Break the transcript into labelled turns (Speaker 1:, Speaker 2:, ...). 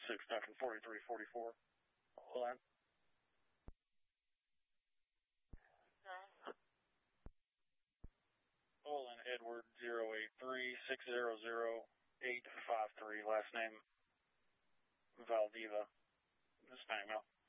Speaker 1: 6 Duncan 4344. Hold on. Olin Edward 083-600-853. Last name Valdiva. Hispanic male.